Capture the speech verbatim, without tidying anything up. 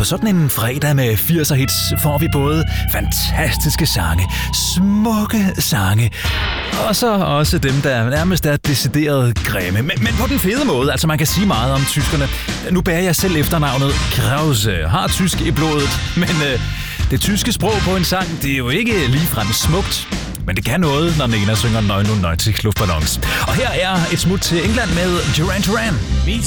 på sådan en fredag med firser hits får vi både fantastiske sange, smukke sange, og så også dem, der nærmest er decideret grimme. Men, men på den fede måde, altså man kan sige meget om tyskerne. Nu bærer jeg selv efternavnet Krause, har tysk i blodet, men øh, det tyske sprog på en sang, det er jo ikke ligefrem smukt. Men det kan noget, når Nena synger neunundneunzig Luftballons. Og her er et smut til England med Duran Duran.